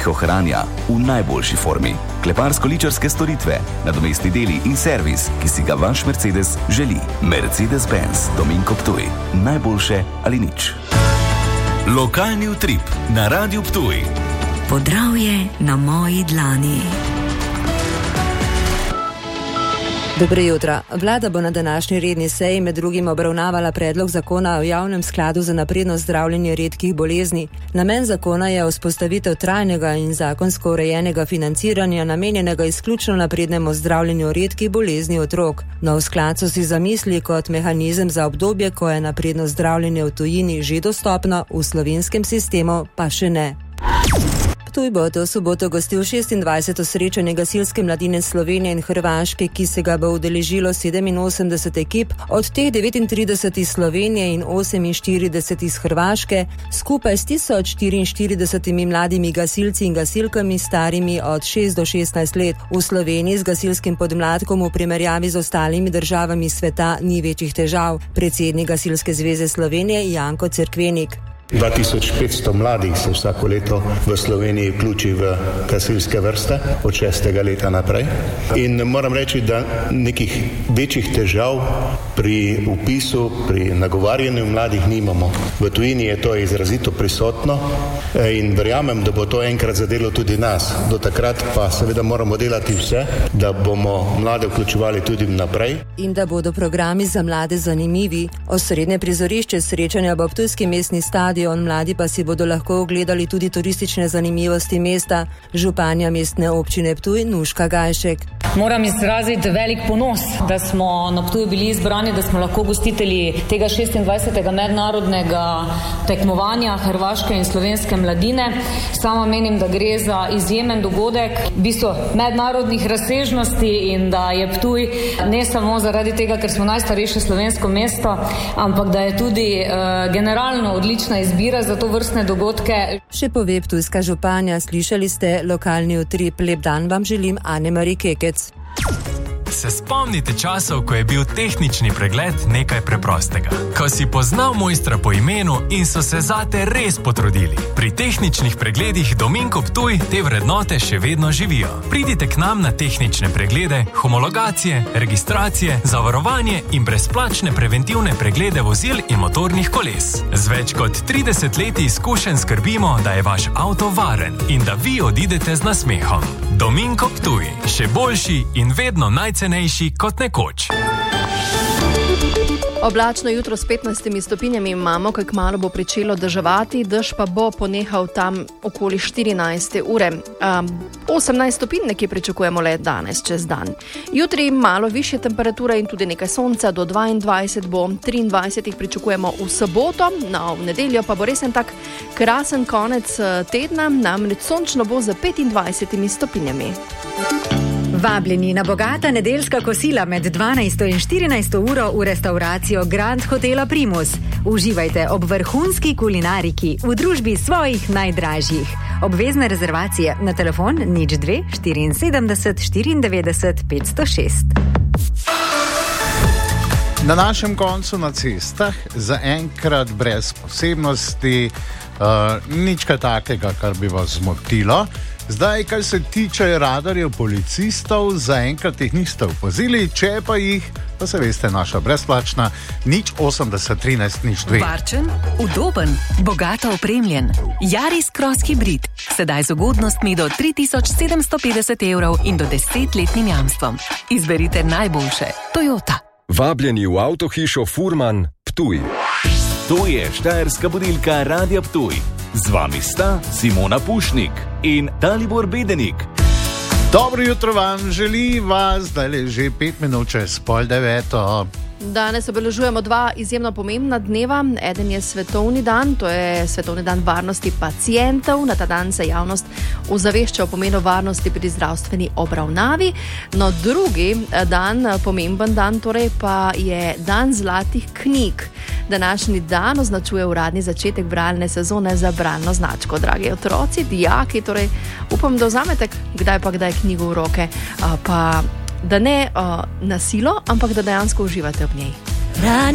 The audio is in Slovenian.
jih ohranja v najboljši formi. Kleparsko-ličarske storitve, nadomestni deli in servis, ki si ga vaš Mercedes želi. Mercedes-Benz Dominko Ptuj. Najboljše ali nič. Lokalni utrip na Radiu Ptuj. Podravje na moji dlani. Dobro jutro. Vlada bo na današnji redni seji med drugim obravnavala predlog zakona o javnem skladu za napredno zdravljenje redkih bolezni. Namen zakona je vzpostavitev trajnega in zakonsko urejenega financiranja, namenjenega izključno naprednemu zdravljenju redkih bolezni otrok. Nov sklad so si zamislili kot mehanizem za obdobje, ko je napredno zdravljenje v tujini že dostopno, v slovenskem sistemu pa še ne. Ptuj bo to soboto gostil 26. srečanje gasilske mladine Slovenije in Hrvaške, ki se ga bo udeležilo 87 ekip, od teh 39 iz Slovenije in 48 iz Hrvaške, skupaj s 1044 mladimi gasilci in gasilkami starimi od 6 do 16 let. V Sloveniji z gasilskim podmladkom v primerjavi z ostalimi državami sveta ni večjih težav. Predsednik Gasilske zveze Slovenije Janko Cerkvenik. 2500 mladih se vsako leto v Sloveniji vključi v gasilske vrste od 6. leta naprej. In moram reči, da nekih večjih težav pri vpisu, pri nagovarjanju mladih nimamo. V tujini je to izrazito prisotno in verjamem, da bo to enkrat zadelo tudi nas. Do takrat pa seveda moramo delati vse, da bomo mlade vključevali tudi naprej. In da bodo programi za mlade zanimivi. Osrednje prizorišče srečanja bo ptujski mestni stadion, mladi pa si bodo lahko ogledali tudi turistične zanimivosti mesta. Županja mestne občine Ptuj Nuška Gajšek. Moram izraziti velik ponos, da smo na Ptuju bili izbrani, da smo lahko gostitelji tega 26. mednarodnega tekmovanja hrvaške in slovenske mladine. Sama menim, da gre za izjemen dogodek, v bistvu mednarodnih razsežnosti in da je Ptuj ne samo zaradi tega, ker smo najstarejše slovensko mesto, ampak da je tudi generalno odlična izbira za to vrstne dogodke. Še pove ptujska županja, slišali ste lokalni utrip. Lep dan vam želim, Ane-Mari Kekec. Se spomnite časov, ko je bil tehnični pregled nekaj preprostega? Ko si poznal mojstra po imenu in so se zate res potrudili. Pri tehničnih pregledih Dominko Ptuj te vrednote še vedno živijo. Pridite k nam na tehnične preglede, homologacije, registracije, zavarovanje in brezplačne preventivne preglede vozil in motornih koles. Z več kot 30 leti izkušenj skrbimo, da je vaš avto varen in da vi odidete z nasmehom. Dominko Ptuj, še boljši in vedno najcenejši kot nekoč. Oblačno jutro s 15 stopinjami imamo, kaj kmalu bo pričelo deževati, dež pa bo ponehal tam okoli 14. ure. 18 stopinj nekje pričakujemo le danes čez dan. Jutri malo višje temperature in tudi nekaj sonca, do 22 bo, 23 jih pričakujemo v soboto, v nedeljo pa bo res en tak krasen konec tedna, namreč sončno bo za 25 stopinjami. Vabljeni na bogata nedeljska kosila med 12 in 14 uro v restauracijo Grand Hotela Primus. Uživajte ob vrhunski kulinariki v družbi svojih najdražjih. Obvezne rezervacije na telefon 02 74 94 506. Na našem koncu na cestah zaenkrat brez posebnosti, nič kaj takega, kar bi vas zmotilo. Zdaj, kar se tiče radarjev policistov, zaenkrat jih niste opazili, če pa jih, pa se veste, naša brezplačna 080 13 02. Varčen, udoben, bogato opremljen. Yaris Cross Hybrid, sedaj z ugodnostmi do 3750 evrov in do 10-letnim jamstvom. Izberite najboljše. Toyota. Vabljeni v avtohišo Furman Ptuj. To je štajerska budilka Radia Ptuj. Z vami sta Simona Pušnik in Dalibor Bedenik. Dobro jutro vam želi vas, zdaj je že 5 minut čez 8:30. Danes obeležujemo dva izjemno pomembna dneva. Eden je svetovni dan, to je svetovni dan varnosti pacientov. Na ta dan se javnost ozavešča o pomenu varnosti pri zdravstveni obravnavi. No, drugi dan, pomemben dan, torej pa je dan zlatih knjig. Današnji dan označuje uradni začetek bralne sezone za bralno značko. Dragi otroci, dijaki, torej upam, da vzamete kdaj pa kdaj knjigo v roke, pa da ne na silo, ampak da dejansko uživate ob njej.